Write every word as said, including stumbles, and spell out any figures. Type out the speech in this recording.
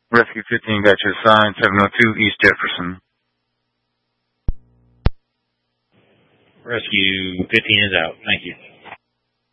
Rescue fifteen got your sign, seven oh two East Jefferson. Rescue fifteen is out. Thank you.